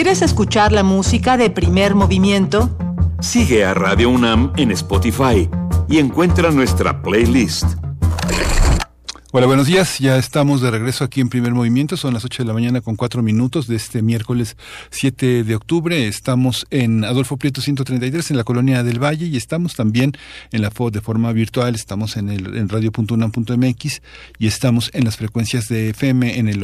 ¿Quieres escuchar la música de Primer Movimiento? Sigue a Radio UNAM en Spotify y encuentra nuestra playlist. Hola, buenos días. Ya estamos de regreso aquí en Primer Movimiento. Son las 8 de la mañana con 4 minutos de este miércoles 7 de octubre. Estamos en Adolfo Prieto 133 en la Colonia del Valle y estamos también en la de forma virtual. Estamos en radio.unam.mx y estamos en las frecuencias de FM en el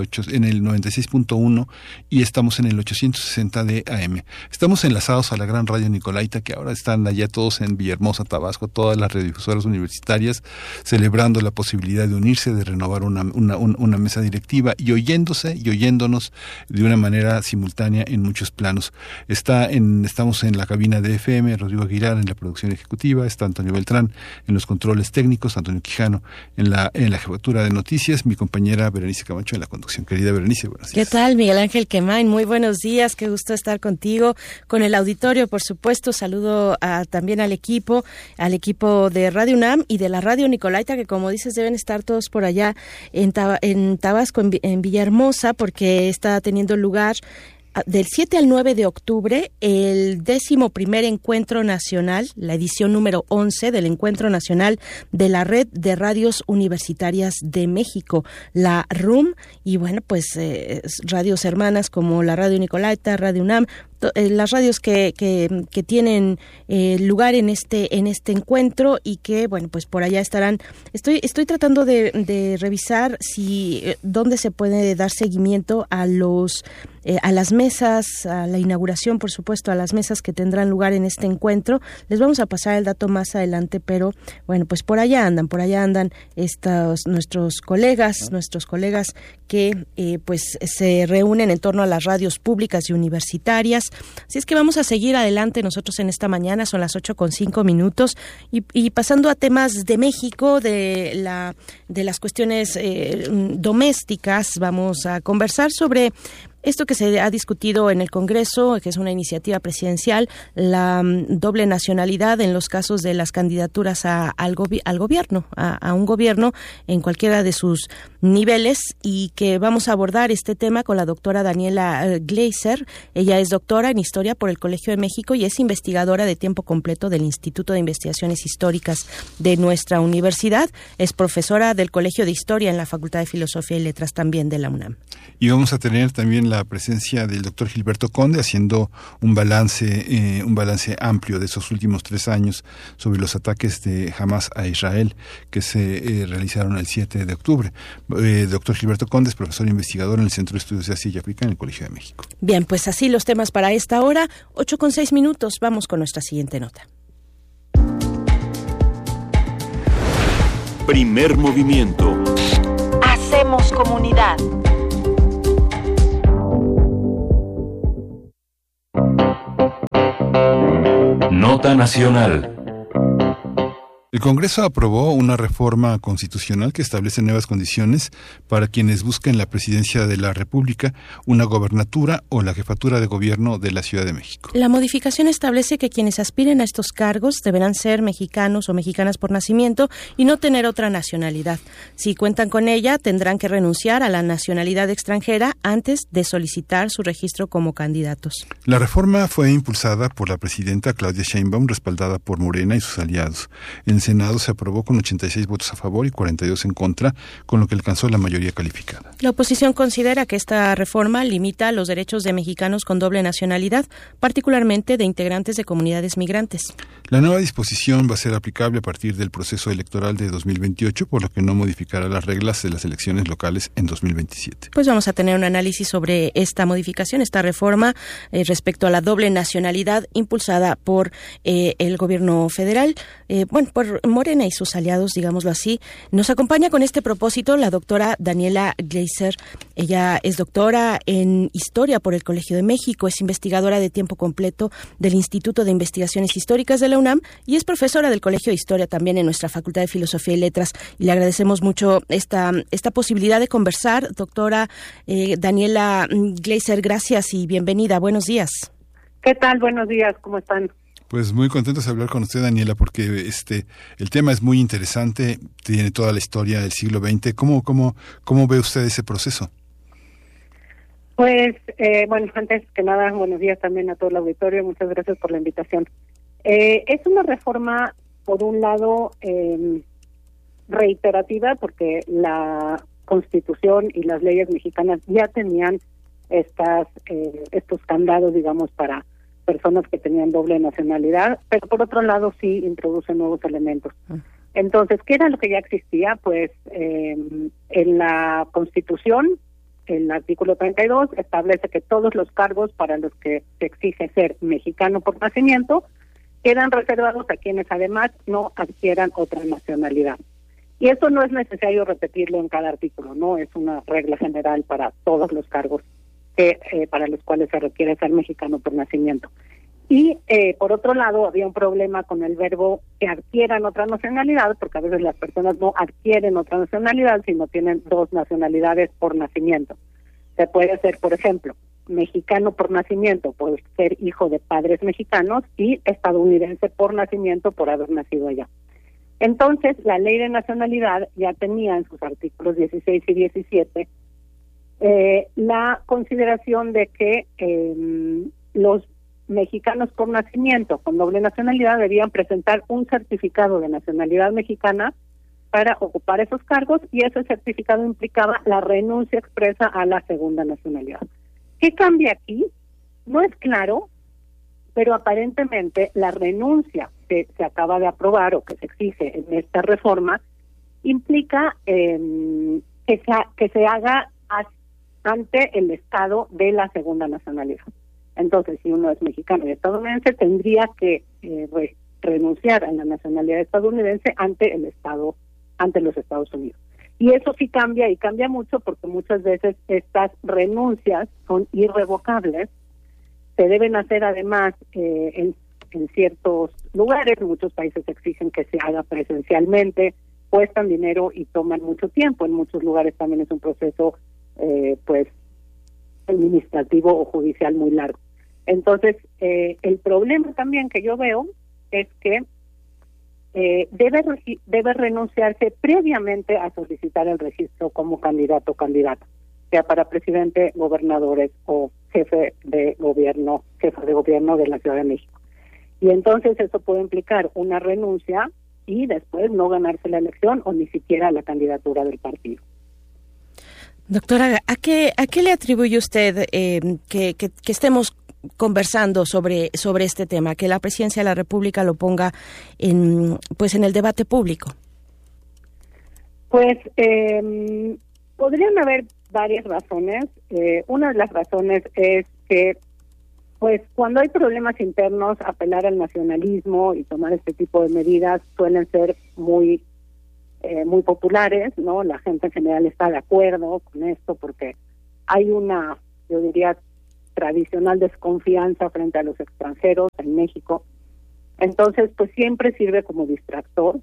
96.1 y estamos en el 860 de AM. Estamos enlazados a la gran radio Nicolaita, que ahora están allá todos en Villahermosa, Tabasco, todas las radiodifusoras universitarias celebrando la posibilidad de unirse, de renovar una mesa directiva y oyéndonos de una manera simultánea en muchos planos. Estamos en la cabina de FM, Rodrigo Aguilar en la producción ejecutiva, está Antonio Beltrán en los controles técnicos, Antonio Quijano en la jefatura de noticias, mi compañera Berenice Camacho en la conducción. Querida Berenice, buenos días. ¿Qué tal, Miguel Ángel Quemain? Muy buenos días, qué gusto estar contigo, con el auditorio, por supuesto. Saludo también al equipo de Radio UNAM y de la radio Nicolaita, que como dices deben estar todos por allá en Tabasco, en Villahermosa, porque está teniendo lugar del 7 al 9 de octubre el 11º Encuentro Nacional, la edición número 11 del Encuentro Nacional de la Red de Radios Universitarias de México, la RUM, y bueno, pues radios hermanas como la Radio Nicolaita, Radio UNAM, las radios que tienen lugar en este encuentro y que bueno, pues por allá estarán. Estoy tratando de revisar dónde se puede dar seguimiento a las mesas, a la inauguración, por supuesto, a las mesas que tendrán lugar en este encuentro. Les vamos a pasar el dato más adelante, pero bueno, pues por allá andan nuestros colegas que pues se reúnen en torno a las radios públicas y universitarias. Así es que vamos a seguir adelante nosotros en esta mañana, son las 8:05 y pasando a temas de México, de las cuestiones domésticas, vamos a conversar sobre esto que se ha discutido en el Congreso, que es una iniciativa presidencial, la doble nacionalidad en los casos de las candidaturas al gobierno, a un gobierno en cualquiera de sus niveles, y que vamos a abordar este tema con la doctora Daniela Gleiser. Ella es doctora en Historia por el Colegio de México y es investigadora de tiempo completo del Instituto de Investigaciones Históricas de nuestra universidad. Es profesora del Colegio de Historia en la Facultad de Filosofía y Letras también de la UNAM. Y vamos a tener también la presencia del doctor Gilberto Conde haciendo un balance amplio de esos últimos 3 años sobre los ataques de Hamas a Israel que se realizaron el 7 de octubre. Doctor Gilberto Conde es profesor e investigador en el Centro de Estudios de Asia y África en el Colegio de México. Bien, pues así los temas para esta hora, 8:06. Vamos con nuestra siguiente nota. Primer movimiento. Hacemos comunidad. Nota nacional. El Congreso aprobó una reforma constitucional que establece nuevas condiciones para quienes busquen la presidencia de la República, una gobernatura o la jefatura de gobierno de la Ciudad de México. La modificación establece que quienes aspiren a estos cargos deberán ser mexicanos o mexicanas por nacimiento y no tener otra nacionalidad. Si cuentan con ella, tendrán que renunciar a la nacionalidad extranjera antes de solicitar su registro como candidatos. La reforma fue impulsada por la presidenta Claudia Sheinbaum, respaldada por Morena y sus aliados. En el Senado se aprobó con 86 votos a favor y 42 en contra, con lo que alcanzó la mayoría calificada. La oposición considera que esta reforma limita los derechos de mexicanos con doble nacionalidad, particularmente de integrantes de comunidades migrantes. La nueva disposición va a ser aplicable a partir del proceso electoral de 2028, por lo que no modificará las reglas de las elecciones locales en 2027. Pues vamos a tener un análisis sobre esta modificación, esta reforma respecto a la doble nacionalidad impulsada por el gobierno federal, por Morena y sus aliados, digámoslo así. Nos acompaña con este propósito la doctora Daniela Gleiser. Ella es doctora en Historia por el Colegio de México, es investigadora de tiempo completo del Instituto de Investigaciones Históricas de la UNAM y es profesora del Colegio de Historia también en nuestra Facultad de Filosofía y Letras. Y le agradecemos mucho esta posibilidad de conversar. Doctora Daniela Gleiser, gracias y bienvenida. Buenos días. ¿Qué tal? Buenos días, ¿cómo están? Pues muy contentos de hablar con usted, Daniela, porque el tema es muy interesante, tiene toda la historia del siglo XX. ¿Cómo ve usted ese proceso? Pues, bueno, antes que nada, buenos días también a todo el auditorio. Muchas gracias por la invitación. Es una reforma, por un lado, reiterativa, porque la Constitución y las leyes mexicanas ya tenían estos candados, digamos, para personas que tenían doble nacionalidad, pero por otro lado sí introduce nuevos elementos. Entonces, ¿qué era lo que ya existía? Pues en la Constitución, el artículo 32 establece que todos los cargos para los que se exige ser mexicano por nacimiento quedan reservados a quienes además no adquieran otra nacionalidad. Y eso no es necesario repetirlo en cada artículo, ¿no? Es una regla general para todos los cargos para los cuales se requiere ser mexicano por nacimiento. Y por otro lado, había un problema con el verbo que adquieran otra nacionalidad, porque a veces las personas no adquieren otra nacionalidad, sino tienen dos nacionalidades por nacimiento. Se puede ser, por ejemplo, mexicano por nacimiento, por ser hijo de padres mexicanos, y estadounidense por nacimiento, por haber nacido allá. Entonces, la ley de nacionalidad ya tenía en sus artículos 16 y 17 la consideración de que los mexicanos por nacimiento con doble nacionalidad debían presentar un certificado de nacionalidad mexicana para ocupar esos cargos, y ese certificado implicaba la renuncia expresa a la segunda nacionalidad. ¿Qué cambia aquí? No es claro, pero aparentemente la renuncia que se acaba de aprobar o que se exige en esta reforma implica que se haga ante el Estado de la segunda nacionalidad. Entonces, si uno es mexicano y estadounidense, tendría que renunciar a la nacionalidad estadounidense ante el Estado, ante los Estados Unidos. Y eso sí cambia, y cambia mucho, porque muchas veces estas renuncias son irrevocables. Se deben hacer además en ciertos lugares. En muchos países exigen que se haga presencialmente, cuestan dinero y toman mucho tiempo. En muchos lugares también es un proceso administrativo o judicial muy largo. Entonces, el problema también que yo veo es que debe renunciarse previamente a solicitar el registro como candidato o candidata, sea para presidente, gobernadores o jefe de gobierno de la Ciudad de México. Y entonces eso puede implicar una renuncia y después no ganarse la elección o ni siquiera la candidatura del partido. Doctora, ¿a qué le atribuye usted que estemos conversando sobre este tema, que la Presidencia de la República lo ponga en el debate público? Pues podrían haber varias razones. Una de las razones es que, pues, cuando hay problemas internos, apelar al nacionalismo y tomar este tipo de medidas suelen ser muy populares, ¿no? La gente en general está de acuerdo con esto porque hay una, yo diría, tradicional desconfianza frente a los extranjeros en México. Entonces, pues siempre sirve como distractor.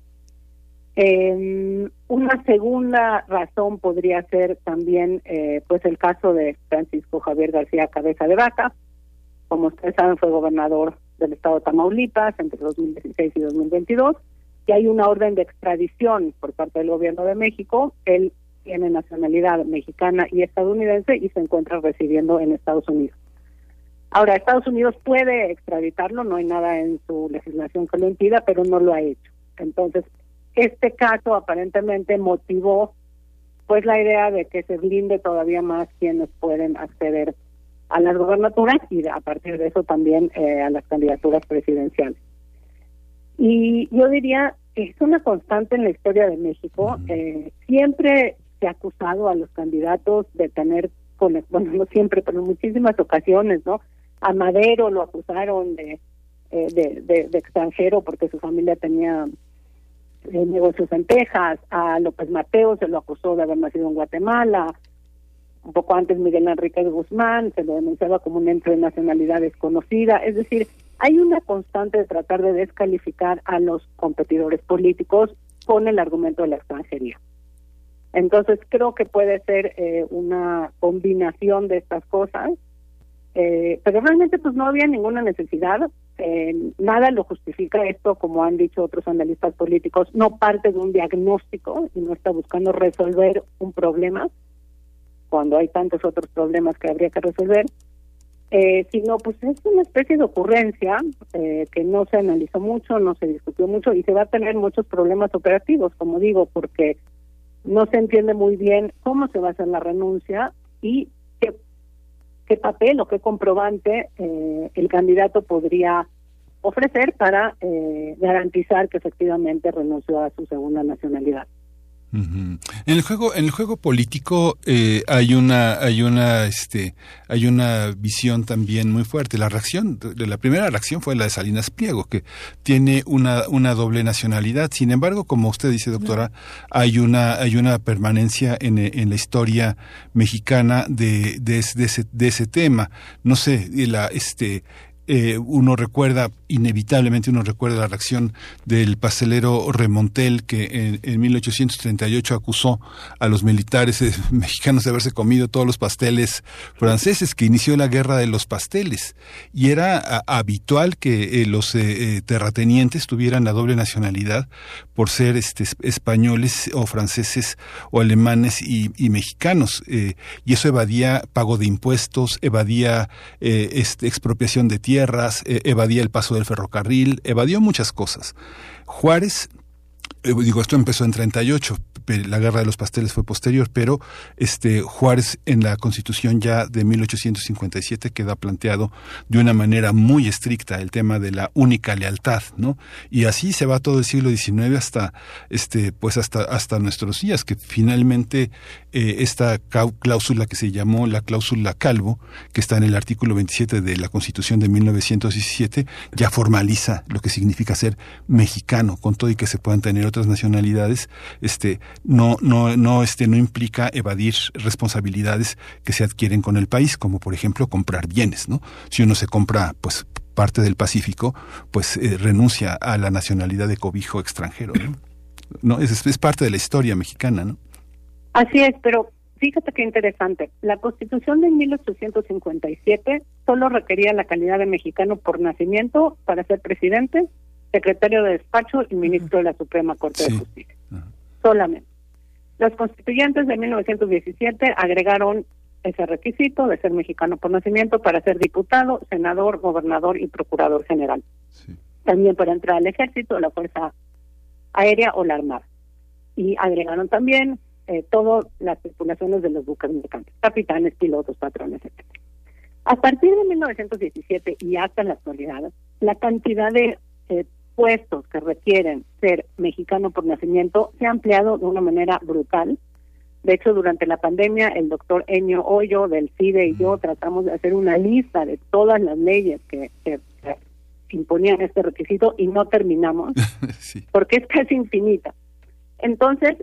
Una segunda razón podría ser también pues el caso de Francisco Javier García Cabeza de Vaca. Como ustedes saben, fue gobernador del estado de Tamaulipas entre 2016 y 2022, y hay una orden de extradición por parte del gobierno de México. Él tiene nacionalidad mexicana y estadounidense y se encuentra residiendo en Estados Unidos. Ahora, Estados Unidos puede extraditarlo, no hay nada en su legislación que lo impida, pero no lo ha hecho. Entonces, este caso aparentemente motivó pues la idea de que se blinde todavía más quienes pueden acceder a las gobernaturas y a partir de eso también a las candidaturas presidenciales. Y yo diría, es una constante en la historia de México. Siempre se ha acusado a los candidatos de tener, bueno, no siempre, pero en muchísimas ocasiones, ¿no? A Madero lo acusaron de extranjero porque su familia tenía negocios en Texas. A López Mateos se lo acusó de haber nacido en Guatemala. Un poco antes Miguel Enríquez Guzmán se lo denunciaba como un ente de nacionalidad desconocida. Es decir, hay una constante de tratar de descalificar a los competidores políticos con el argumento de la extranjería. Entonces creo que puede ser una combinación de estas cosas, pero realmente pues no había ninguna necesidad. Nada lo justifica esto, como han dicho otros analistas políticos, no parte de un diagnóstico y no está buscando resolver un problema. cuando hay tantos otros problemas que habría que resolver, sino pues es una especie de ocurrencia que no se analizó mucho, no se discutió mucho y se va a tener muchos problemas operativos, como digo, porque no se entiende muy bien cómo se va a hacer la renuncia y qué papel o qué comprobante el candidato podría ofrecer para garantizar que efectivamente renunció a su segunda nacionalidad. Uh-huh. En el juego político hay una visión también muy fuerte. La primera reacción fue la de Salinas Pliego, que tiene una doble nacionalidad. Sin embargo, como usted dice, doctora, hay una permanencia en la historia mexicana de ese tema. No sé, inevitablemente uno recuerda la reacción del pastelero Remontel, que en 1838 acusó a los militares mexicanos de haberse comido todos los pasteles franceses, que inició la guerra de los pasteles. Y era habitual que los terratenientes tuvieran la doble nacionalidad por ser españoles o franceses o alemanes y mexicanos. Y eso evadía pago de impuestos, evadía expropiación de tierras, evadía el paso del ferrocarril, evadió muchas cosas. Juárez, esto empezó en 38, la guerra de los pasteles fue posterior, pero Juárez en la Constitución ya de 1857 queda planteado de una manera muy estricta el tema de la única lealtad, ¿no? Y así se va todo el siglo XIX hasta nuestros días, que finalmente esta cláusula que se llamó la cláusula Calvo, que está en el artículo 27 de la Constitución de 1917, ya formaliza lo que significa ser mexicano, con todo y que se puedan tener otras nacionalidades, no implica evadir responsabilidades que se adquieren con el país, como por ejemplo comprar bienes, ¿no? Si uno se compra, pues, parte del Pacífico, pues renuncia a la nacionalidad de cobijo extranjero, ¿no? No, es parte de la historia mexicana, ¿no? Así es, pero fíjate qué interesante. La Constitución de 1857 solo requería la calidad de mexicano por nacimiento para ser presidente, secretario de despacho y ministro de la Suprema Corte de Justicia. Solamente. Los constituyentes de 1917 agregaron ese requisito de ser mexicano por nacimiento para ser diputado, senador, gobernador y procurador general. Sí. También para entrar al ejército, la Fuerza Aérea o la Armada. Y agregaron también todas las tripulaciones de los buques mercantes, capitanes, pilotos, patrones, etc. A partir de 1917 y hasta la actualidad, la cantidad de puestos que requieren ser mexicano por nacimiento se ha ampliado de una manera brutal. De hecho, durante la pandemia, el doctor Enio Hoyo del CIDE y yo tratamos de hacer una lista de todas las leyes que imponían este requisito y no terminamos, sí, porque es casi infinita. Entonces,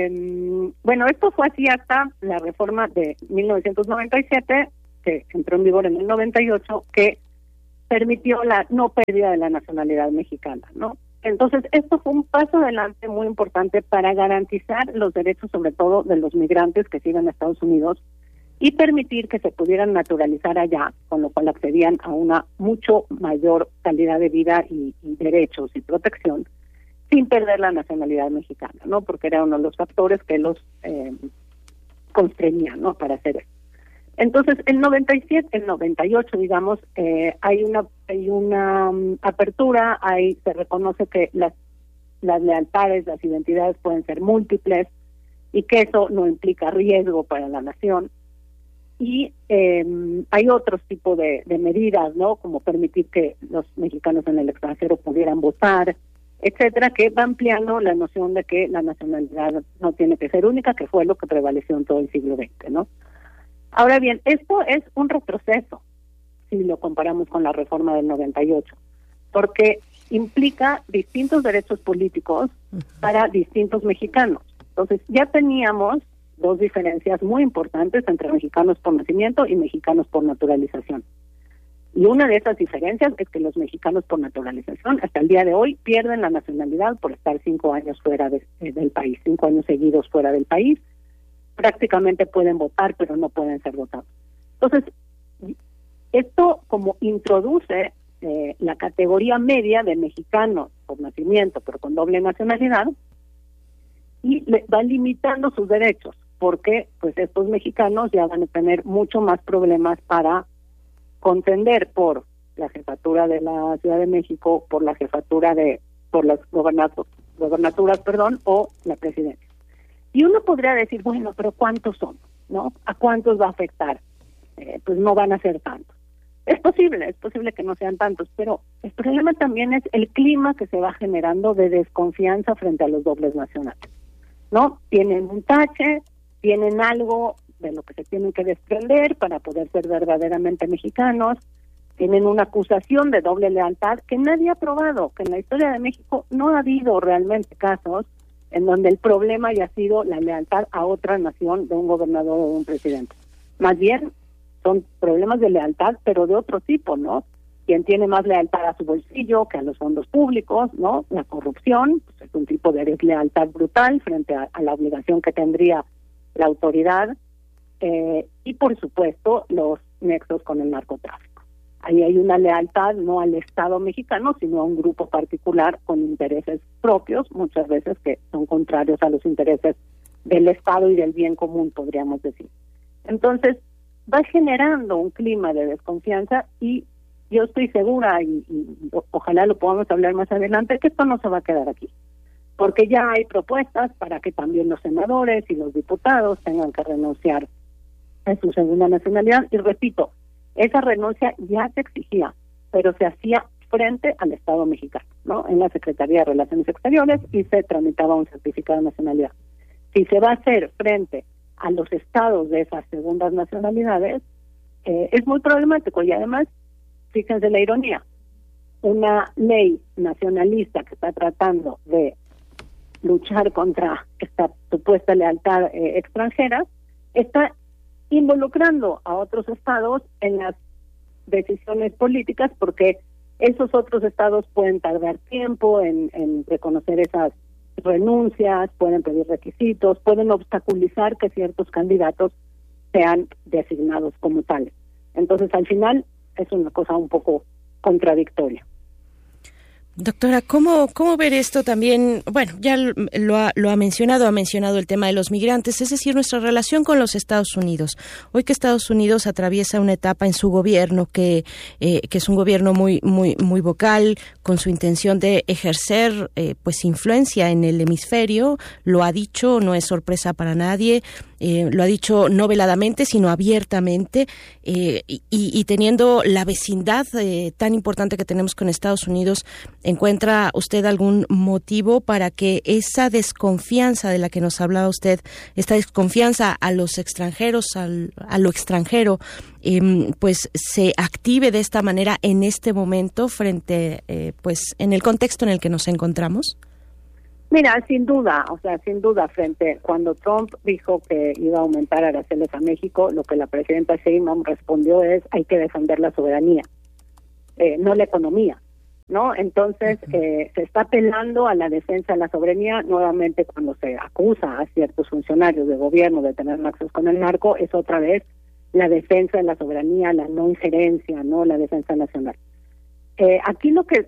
esto fue así hasta la reforma de 1997, que entró en vigor en el 98, que permitió la no pérdida de la nacionalidad mexicana, ¿no? Entonces, esto fue un paso adelante muy importante para garantizar los derechos, sobre todo de los migrantes que siguen a Estados Unidos, y permitir que se pudieran naturalizar allá, con lo cual accedían a una mucho mayor calidad de vida y derechos y protección, sin perder la nacionalidad mexicana, ¿no? Porque era uno de los factores que los constreñían, ¿no?, para hacer eso. Entonces, en 98, digamos, hay una apertura, se reconoce que las lealtades, las identidades pueden ser múltiples y que eso no implica riesgo para la nación. Y hay otros tipos de medidas, ¿no?, como permitir que los mexicanos en el extranjero pudieran votar, etcétera, que va ampliando la noción de que la nacionalidad no tiene que ser única, que fue lo que prevaleció en todo el siglo XX, ¿no? Ahora bien, esto es un retroceso, si lo comparamos con la reforma del 98, porque implica distintos derechos políticos para distintos mexicanos. Entonces, ya teníamos dos diferencias muy importantes entre mexicanos por nacimiento y mexicanos por naturalización. Y una de esas diferencias es que los mexicanos por naturalización, hasta el día de hoy, pierden la nacionalidad por estar 5 años fuera del país, 5 años seguidos fuera del país. Prácticamente pueden votar, pero no pueden ser votados. Entonces, esto como introduce la categoría media de mexicanos por nacimiento, pero con doble nacionalidad, y va limitando sus derechos. porque pues estos mexicanos ya van a tener mucho más problemas para contender por la jefatura de la Ciudad de México, por las gobernaturas, o la presidencia. Y uno podría decir, bueno, pero ¿cuántos son? ¿No? ¿A cuántos va a afectar? Pues no van a ser tantos. Es posible que no sean tantos, pero el problema también es el clima que se va generando de desconfianza frente a los dobles nacionales, ¿no? Tienen un tache, tienen algo de lo que se tienen que desprender para poder ser verdaderamente mexicanos, tienen una acusación de doble lealtad que nadie ha probado, que en la historia de México no ha habido realmente casos en donde el problema haya sido la lealtad a otra nación de un gobernador o de un presidente. Más bien son problemas de lealtad, pero de otro tipo, ¿no? Quien tiene más lealtad a su bolsillo que a los fondos públicos, ¿no? La corrupción, pues es un tipo de deslealtad brutal frente a la obligación que tendría la autoridad, y por supuesto los nexos con el narcotráfico. Ahí hay una lealtad no al Estado mexicano, sino a un grupo particular con intereses propios, muchas veces que son contrarios a los intereses del Estado y del bien común, podríamos decir. Entonces, va generando un clima de desconfianza y yo estoy segura, y ojalá lo podamos hablar más adelante, que esto no se va a quedar aquí. Porque ya hay propuestas para que también los senadores y los diputados tengan que renunciar a su segunda nacionalidad. Y repito, esa renuncia ya se exigía, pero se hacía frente al Estado mexicano, ¿no? En la Secretaría de Relaciones Exteriores, y se tramitaba un certificado de nacionalidad. Si se va a hacer frente a los estados de esas segundas nacionalidades, es muy problemático. Y además, fíjense la ironía, una ley nacionalista que está tratando de luchar contra esta supuesta lealtad extranjera, está involucrando a otros estados en las decisiones políticas, porque esos otros estados pueden tardar tiempo en reconocer esas renuncias, pueden pedir requisitos, pueden obstaculizar que ciertos candidatos sean designados como tales. Entonces, al final, es una cosa un poco contradictoria. Doctora, ¿cómo ver esto también? Bueno, ya lo ha mencionado el tema de los migrantes, es decir, nuestra relación con los Estados Unidos. Hoy que Estados Unidos atraviesa una etapa en su gobierno que es un gobierno muy vocal, con su intención de ejercer pues influencia en el hemisferio, lo ha dicho, no es sorpresa para nadie. Lo ha dicho no veladamente, sino abiertamente, y teniendo la vecindad tan importante que tenemos con Estados Unidos, ¿encuentra usted algún motivo para que esa desconfianza de la que nos hablaba usted, esta desconfianza a los extranjeros, a lo extranjero, pues se active de esta manera en este momento frente, pues en el contexto en el que nos encontramos? Mira, sin duda, frente cuando Trump dijo que iba a aumentar aranceles a México, lo que la presidenta Sheinbaum respondió es: hay que defender la soberanía, no la economía, ¿no? Entonces, se está apelando a la defensa de la soberanía. Nuevamente, cuando se acusa a ciertos funcionarios de gobierno de tener nexos con el narco, es otra vez la defensa de la soberanía, la no injerencia, ¿no? La defensa nacional. Aquí lo que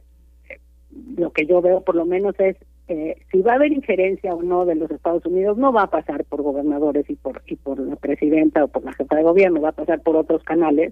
yo veo, por lo menos, es si va a haber injerencia o no de los Estados Unidos, no va a pasar por gobernadores y por la presidenta o por la jefa de gobierno, va a pasar por otros canales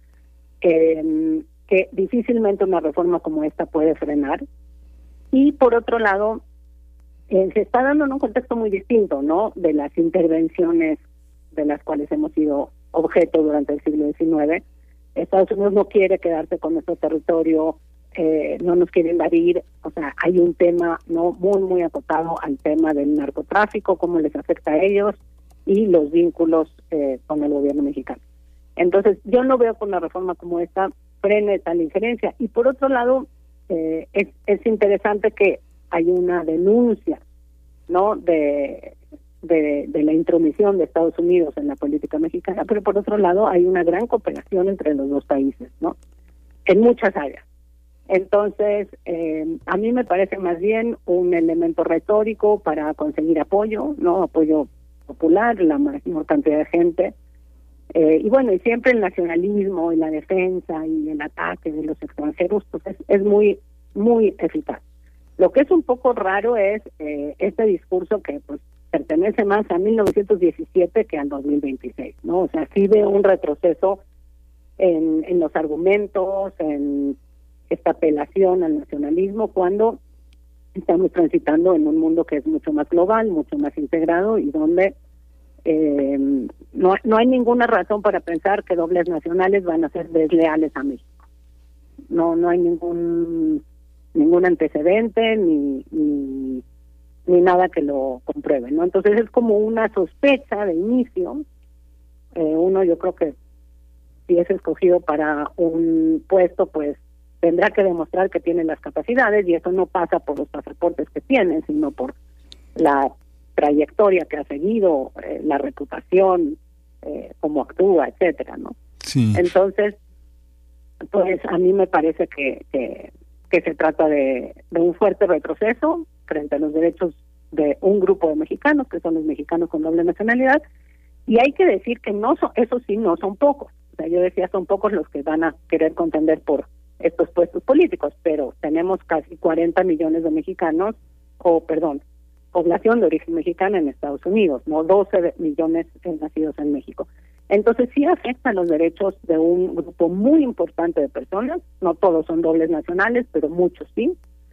que difícilmente una reforma como esta puede frenar. Y por otro lado, se está dando en un contexto muy distinto, ¿no?, de las intervenciones de las cuales hemos sido objeto durante el siglo XIX. Estados Unidos no quiere quedarse con nuestro territorio, no nos quiere invadir. O sea, hay un tema no muy acotado al tema del narcotráfico, cómo les afecta a ellos y los vínculos con el gobierno mexicano. Entonces, yo no veo que una reforma como esta frene tal injerencia. Y por otro lado, es interesante que hay una denuncia, ¿no?, de la intromisión de Estados Unidos en la política mexicana, pero por otro lado hay una gran cooperación entre los dos países, ¿no?, en muchas áreas. Entonces, a mí me parece más bien un elemento retórico para conseguir apoyo, ¿no?, apoyo popular, la mayor cantidad de gente, y bueno, y siempre el nacionalismo y la defensa y el ataque de los extranjeros, pues es muy eficaz. Lo que es un poco raro es este discurso que pues pertenece más a 1917 que al 2026, ¿no? O sea, sí veo un retroceso en los argumentos, en esta apelación al nacionalismo, cuando estamos transitando en un mundo que es mucho más global, mucho más integrado, y donde no hay ninguna razón para pensar que dobles nacionales van a ser desleales a México. No hay ningún antecedente ni nada que lo compruebe, ¿no? Entonces es como una sospecha de inicio. Uno, yo creo que si es escogido para un puesto, pues tendrá que demostrar que tiene las capacidades, y eso no pasa por los pasaportes que tiene, sino por la trayectoria que ha seguido, la reputación, cómo actúa, etcétera, ¿no? Sí. Entonces, pues a mí me parece que se trata de un fuerte retroceso frente a los derechos de un grupo de mexicanos, que son los mexicanos con doble nacionalidad, y hay que decir que eso sí, no son pocos. O sea, yo decía, son pocos los que van a querer contender por estos puestos políticos, pero tenemos casi 40 millones de mexicanos, población de origen mexicana en Estados Unidos, no 12 millones nacidos en México. Entonces sí afectan los derechos de un grupo muy importante de personas, no todos son dobles nacionales, pero muchos sí,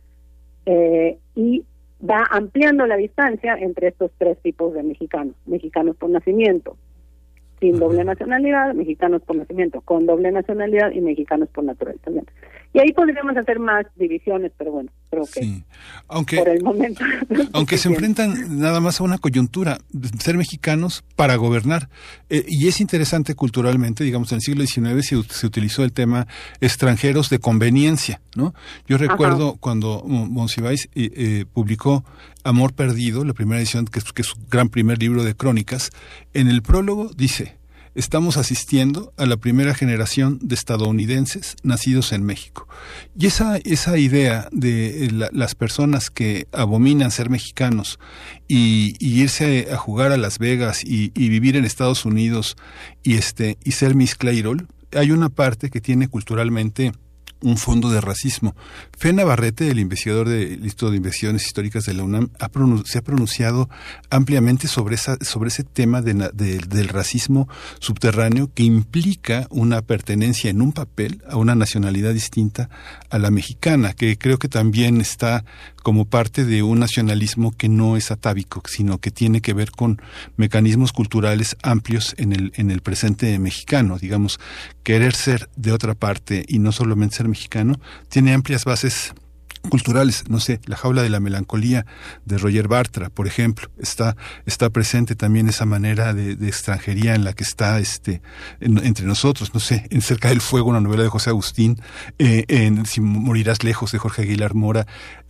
y va ampliando la distancia entre estos tres tipos de mexicanos: mexicanos por nacimiento sin doble nacionalidad, mexicanos por nacimiento con doble nacionalidad y mexicanos por naturaleza. Y ahí podríamos hacer más divisiones, pero bueno, creo que sí. Aunque, por el momento... aunque se enfrentan nada más a una coyuntura, ser mexicanos para gobernar. Y es interesante culturalmente, digamos, en el siglo XIX se utilizó el tema extranjeros de conveniencia, ¿no? Yo recuerdo cuando Monsiváis publicó Amor Perdido, la primera edición, que es su gran primer libro de crónicas. En el prólogo dice: estamos asistiendo a la primera generación de estadounidenses nacidos en México. Y esa idea de las personas que abominan ser mexicanos y irse a jugar a Las Vegas y vivir en Estados Unidos y ser Miss Clairol, hay una parte que tiene culturalmente un fondo de racismo. Fe Navarrete, el investigador del Instituto de Investigaciones Históricas de la UNAM, se ha pronunciado ampliamente sobre ese tema del racismo subterráneo, que implica una pertenencia en un papel a una nacionalidad distinta a la mexicana, que creo que también está como parte de un nacionalismo que no es atávico, sino que tiene que ver con mecanismos culturales amplios en el presente mexicano. Digamos, querer ser de otra parte y no solamente ser mexicano tiene amplias bases culturales. No sé, La jaula de la melancolía de Roger Bartra, por ejemplo, está presente también esa manera de extranjería en la que está entre nosotros. No sé, en Cerca del fuego, una novela de José Agustín, en Si morirás lejos de Jorge Aguilar Mora,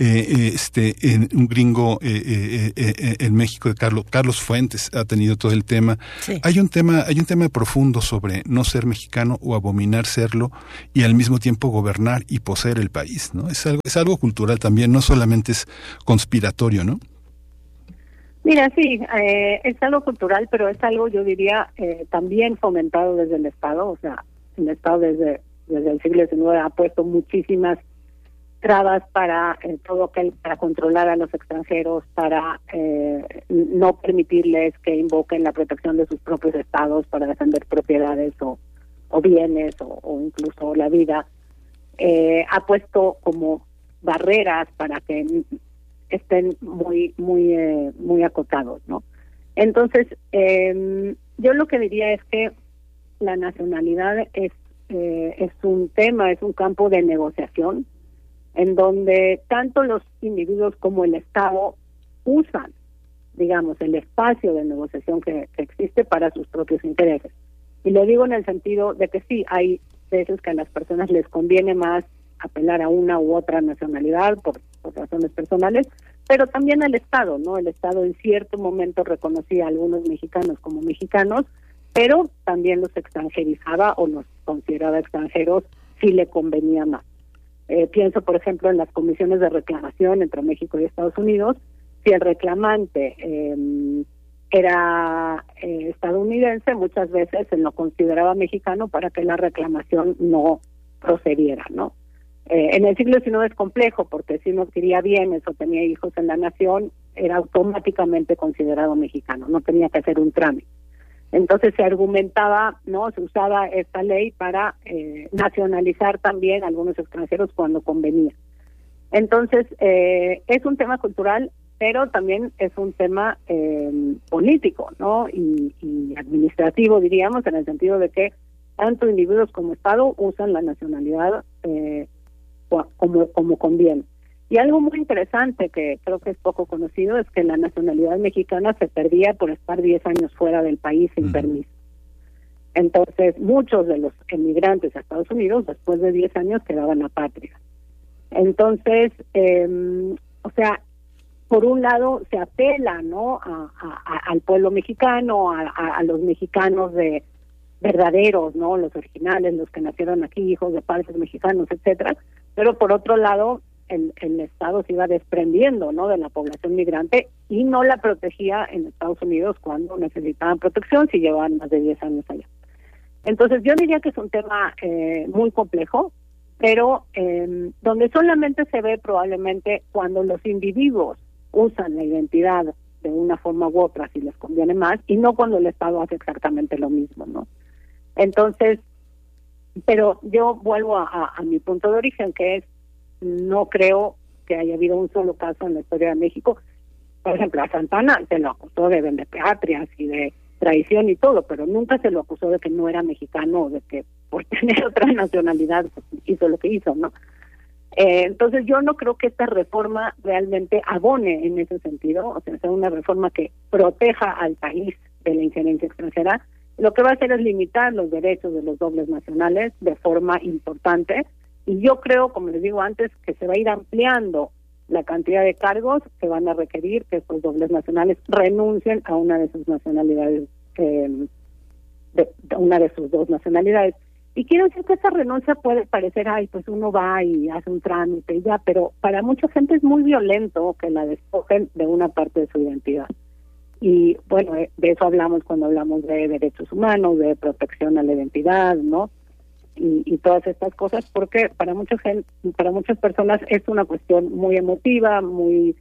en Un gringo en México de Carlos Fuentes ha tenido todo el tema. Sí. Hay un tema profundo sobre no ser mexicano o abominar serlo, y al mismo tiempo gobernar y poseer el país, ¿no? Es algo cultural también, no solamente es conspiratorio, ¿no? Mira, sí, es algo cultural, pero es algo, yo diría, también fomentado desde el Estado. O sea, el Estado desde el siglo XIX ha puesto muchísimas trabas para para controlar a los extranjeros, para no permitirles que invoquen la protección de sus propios estados para defender propiedades o bienes o incluso la vida. Ha puesto como barreras para que estén muy acotados, ¿no? Entonces, yo lo que diría es que la nacionalidad es un tema, es un campo de negociación, en donde tanto los individuos como el Estado usan, digamos, el espacio de negociación que existe para sus propios intereses. Y lo digo en el sentido de que sí, hay veces que a las personas les conviene más apelar a una u otra nacionalidad por razones personales, pero también al Estado, ¿no? El Estado en cierto momento reconocía a algunos mexicanos como mexicanos, pero también los extranjerizaba o los consideraba extranjeros si le convenía más. Pienso, por ejemplo, en las comisiones de reclamación entre México y Estados Unidos. Si el reclamante era estadounidense, muchas veces se lo consideraba mexicano para que la reclamación no procediera, ¿no? En el siglo XIX es complejo, porque si uno quería bienes o tenía hijos en la nación, era automáticamente considerado mexicano, no tenía que hacer un trámite. Entonces se argumentaba, ¿no? Se usaba esta ley para nacionalizar también a algunos extranjeros cuando convenía. Entonces, es un tema cultural, pero también es un tema político, ¿no? Y administrativo, diríamos, en el sentido de que tanto individuos como Estado usan la nacionalidad como conviene. Y algo muy interesante que creo que es poco conocido es que la nacionalidad mexicana se perdía por estar 10 años fuera del país sin permiso. Entonces, muchos de los emigrantes a Estados Unidos, después de 10 años, quedaban apátridas. Entonces, o sea, por un lado se apela, ¿no?, al pueblo mexicano, a los mexicanos de verdaderos, ¿no?, los originales, los que nacieron aquí, hijos de padres mexicanos, etcétera. Pero por otro lado, el Estado se iba desprendiendo, ¿no?, de la población migrante y no la protegía en Estados Unidos cuando necesitaban protección si llevaban más de 10 años allá. Entonces yo diría que es un tema muy complejo, pero donde solamente se ve probablemente cuando los individuos usan la identidad de una forma u otra si les conviene más, y no cuando el Estado hace exactamente lo mismo, ¿no? Entonces, pero yo vuelvo a mi punto de origen, que es, no creo que haya habido un solo caso en la historia de México. Por ejemplo, a Santana se lo acusó de vendepatrias y de traición y todo, pero nunca se lo acusó de que no era mexicano o de que por tener otra nacionalidad pues, hizo lo que hizo, ¿no? Entonces yo no creo que esta reforma realmente abone en ese sentido, o sea una reforma que proteja al país de la injerencia extranjera. Lo que va a hacer es limitar los derechos de los dobles nacionales de forma importante. Y yo creo, como les digo antes, que se va a ir ampliando la cantidad de cargos que van a requerir que estos dobles nacionales renuncien a una de sus nacionalidades, de una de sus dos nacionalidades. Y quiero decir que esa renuncia puede parecer, ay, pues uno va y hace un trámite y ya, pero para mucha gente es muy violento que la despojen de una parte de su identidad. Y bueno, de eso hablamos cuando hablamos de derechos humanos, de protección a la identidad, ¿no? Y todas estas cosas, porque para muchas personas es una cuestión muy emotiva, muy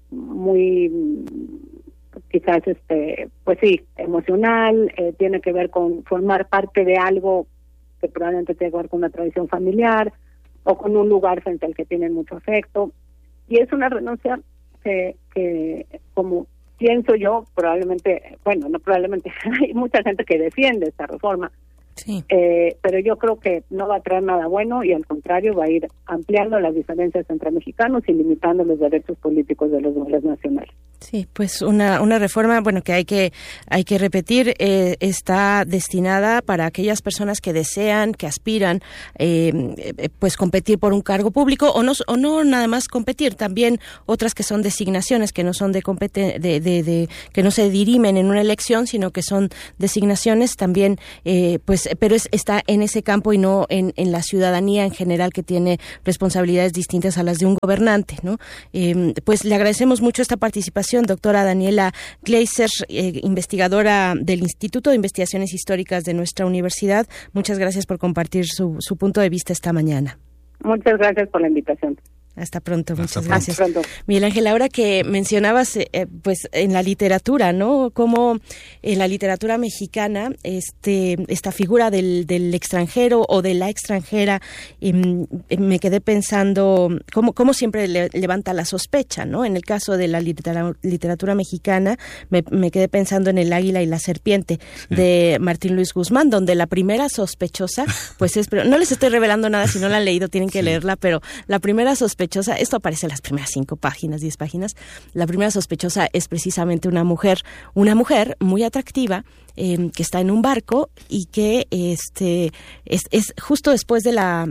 quizás pues sí, emocional, tiene que ver con formar parte de algo que probablemente tiene que ver con una tradición familiar o con un lugar frente al que tienen mucho afecto, y es una renuncia que como pienso yo, probablemente, bueno, no probablemente, hay mucha gente que defiende esta reforma. Sí. Pero yo creo que no va a traer nada bueno y al contrario va a ir ampliando las diferencias entre mexicanos y limitando los derechos políticos de los dobles nacionales. Sí, pues una reforma, bueno, que hay que repetir, está destinada para aquellas personas que desean, que aspiran, pues competir por un cargo público o no nada más competir, también otras que son designaciones que no son que no se dirimen en una elección, sino que son designaciones también, pues, pero está en ese campo y no en la ciudadanía en general, que tiene responsabilidades distintas a las de un gobernante, ¿no? Pues le agradecemos mucho esta participación, doctora Daniela Gleiser, investigadora del Instituto de Investigaciones Históricas de nuestra universidad. Muchas gracias por compartir su punto de vista esta mañana. Muchas gracias por la invitación. Hasta pronto, muchas gracias. Hasta pronto. Miguel Ángel, ahora que mencionabas, pues en la literatura, ¿no? Como en la literatura mexicana, esta figura del extranjero o de la extranjera, me quedé pensando cómo siempre levanta la sospecha, ¿no? En el caso de la literatura mexicana, me quedé pensando en El águila y la serpiente de Martín Luis Guzmán, donde la primera sospechosa, pues pero no les estoy revelando nada, si no la han leído tienen que leerla, pero la primera sospechosa, esto aparece en las primeras 5 páginas, 10 páginas, la primera sospechosa es precisamente una mujer muy atractiva, que está en un barco y que es justo después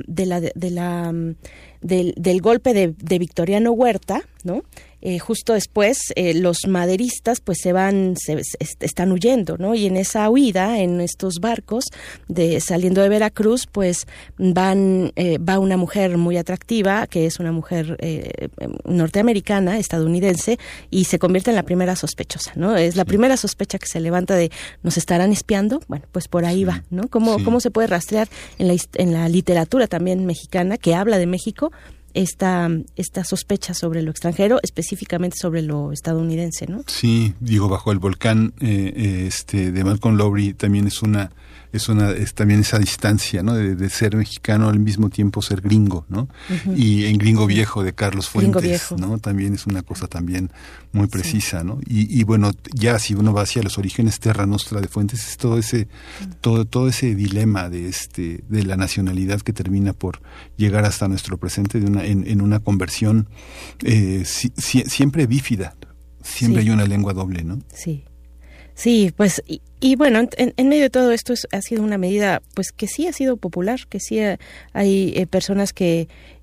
del golpe de Victoriano Huerta, ¿no? Justo después los maderistas pues están huyendo, ¿no? Y en esa huida, en estos barcos saliendo de Veracruz, pues va una mujer muy atractiva, que es una mujer norteamericana, estadounidense, y se convierte en la primera sospechosa, ¿no? Es la primera sospecha que se levanta de ¿nos estarán espiando? Bueno, pues por ahí va, ¿no? ¿Cómo se puede rastrear en la literatura también mexicana que habla de México esta sospecha sobre lo extranjero, específicamente sobre lo estadounidense, ¿no? Sí, digo, Bajo el volcán de Malcolm Lowry también es también esa distancia, ¿no? De ser mexicano al mismo tiempo ser gringo, ¿no? Uh-huh. Y en Gringo Viejo de Carlos Fuentes, ¿no? También es una cosa también muy precisa, ¿no? Y bueno, ya si uno va hacia los orígenes Terra Nostra de Fuentes, es todo ese dilema de la nacionalidad que termina por llegar hasta nuestro presente en una conversión siempre bífida, siempre hay una lengua doble, ¿no? Sí, pues, y bueno, en medio de todo esto ha sido una medida, pues, que sí ha sido popular, que sí hay personas que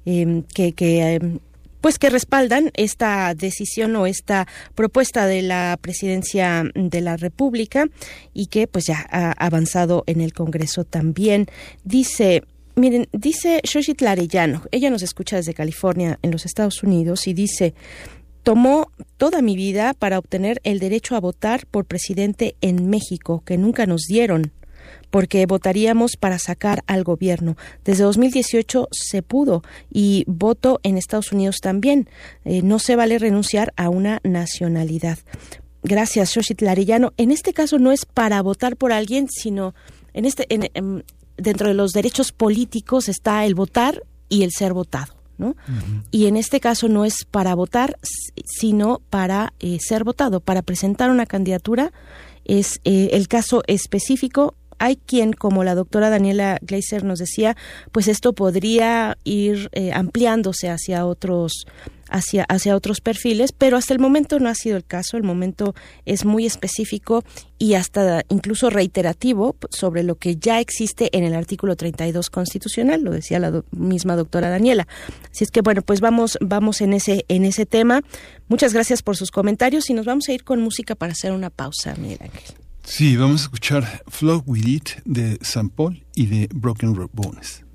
respaldan esta decisión o esta propuesta de la Presidencia de la República y que, pues, ya ha avanzado en el Congreso también. Dice Xochitl Arellano, ella nos escucha desde California, en los Estados Unidos, y dice: tomó toda mi vida para obtener el derecho a votar por presidente en México, que nunca nos dieron, porque votaríamos para sacar al gobierno. Desde 2018 se pudo, y voto en Estados Unidos también. No se vale renunciar a una nacionalidad. Gracias, Xochitl Arellano. En este caso no es para votar por alguien, sino dentro de los derechos políticos está el votar y el ser votado, ¿no? Uh-huh. Y en este caso no es para votar, sino para ser votado, para presentar una candidatura. Es el caso específico. Hay quien, como la doctora Daniela Gleiser nos decía, pues esto podría ir ampliándose hacia otros perfiles, pero hasta el momento no ha sido el caso. El momento es muy específico y hasta incluso reiterativo sobre lo que ya existe en el artículo 32 constitucional, lo decía la misma doctora Daniela. Así es que bueno, pues vamos en ese tema. Muchas gracias por sus comentarios y nos vamos a ir con música para hacer una pausa, Miguel Ángel. Sí, vamos a escuchar Flow With It de San Paul y de Broken Bones.